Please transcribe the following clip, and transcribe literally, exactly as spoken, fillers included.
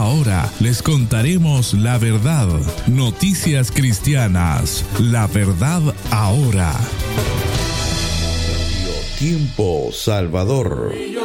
Ahora les contaremos la verdad. Noticias cristianas. La verdad ahora. Tiempo Salvador.